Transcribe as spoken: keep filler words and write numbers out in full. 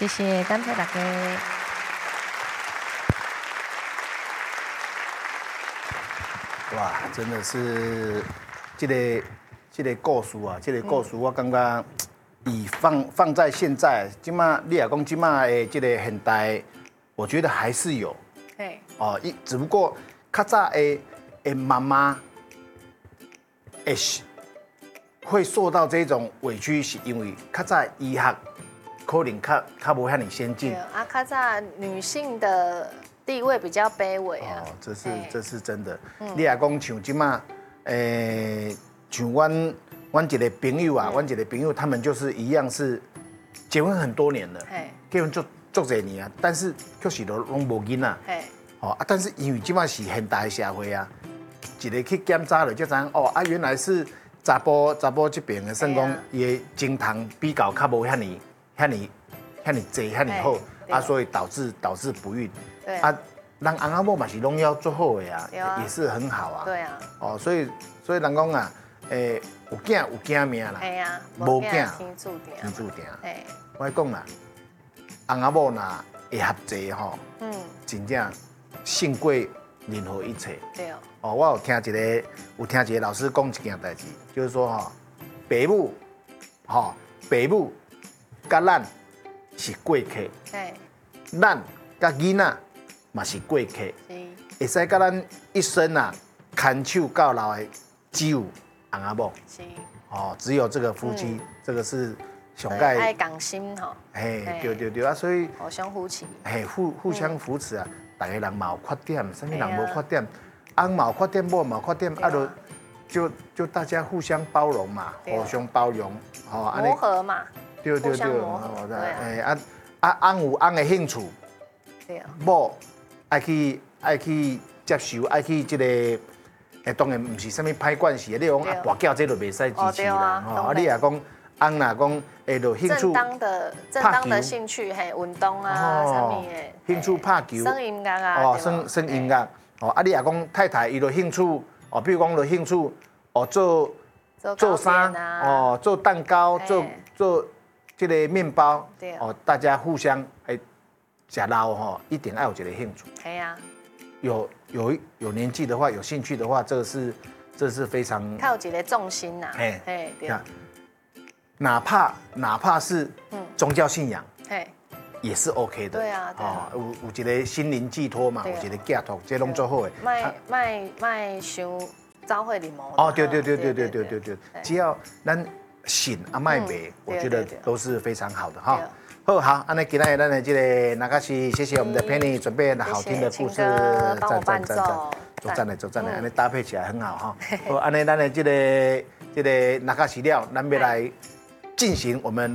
谢谢，感谢大家。 哇，真的是这个这个故事啊，这个故事我感觉。以放放在现在，今嘛你也讲今嘛的这个现代，我觉得还是有。哦，一只不过较早的的妈妈，会会受到这种委屈，是因为较早医学可能较较无遐尼先进。 啊，较早女性的地位比较卑微啊。 哦，这是这是真的。你也讲像今嘛，诶，像阮。阮一个朋友啊，阮一个朋友，他们就是一样是结婚很多年了，结婚足足侪年啊，但是就是都拢无囡仔，哦啊，但是因为即摆是现代社会啊，一个去检查了，才知影哦啊，原来是查甫查甫这边的，算讲伊的精虫比较较无遐尼遐尼遐尼济遐尼好，啊，所以导致导致不孕，啊，人翁仔某嘛是拢要做好的啊，也是很好啊， 对啊， 哦，所以所以人讲啊。诶，有囝有囝命啦， 系啊， 无囝天注定， 天注定。 诶， 我讲啦，翁仔某若会合济吼，嗯，真正胜过任何一切。 对哦。 哦，我有听一个，有听一个老师讲一件代志，就是说吼，爸母，吼，爸母，甲咱是过客， 对， 咱甲囡仔嘛是过客，会使甲咱一生啊，牵手到老的只有。翁仔某，哦，只有这个夫妻，嗯、这个是上盖爱港心哈， 嘿，对对对啊，所以互相扶持， 嘿，互互相扶持啊，大家人嘛有缺点，什么人无缺点，翁嘛有缺点，某嘛有缺点，啊，就就就大家互相包容嘛，互相包容， 哦，磨合嘛， 对对对， 磨合，对哎啊啊，翁有翁的兴趣， 对啊， 某爱去爱去接受，爱去这个。诶，当然唔是啥物歹关系，你讲啊，跋筊这就袂使支持啦，吼、啊，你也讲，翁若讲，诶，就兴趣， 正当的正当的兴趣，嘿，运动啊，啥物的， 兴趣拍球， 耍音乐啊， 哦，耍耍音乐，哦，啊，你也讲太太伊就兴趣，哦，比如讲就兴趣，哦，做做衫，哦，做蛋糕，做做这个面包，哦，大家互相诶，食老吼，一定要有一个兴趣， 系啊。 有有有年纪的话，有兴趣的话，这个是这是非常。 他有一个重心呐，哎哎，对。 哪怕哪怕是宗教信仰， 哎， 也是 OK 的。 对啊， 哦，有有一个心灵寄托嘛，有一个寄托，这拢做好的。 卖卖卖想教会你谋。 哦，对对对对对对对对，只要咱信啊卖卖，我觉得都是非常好的哈。好好，安尼今天咱的这个那个是谢谢我们的 Penny 准备的好听的故事， 赞赞赞赞，做赞的做赞的，安尼搭配起来很好哈。好，安尼咱的这个这个那个史料，咱要来进行我们。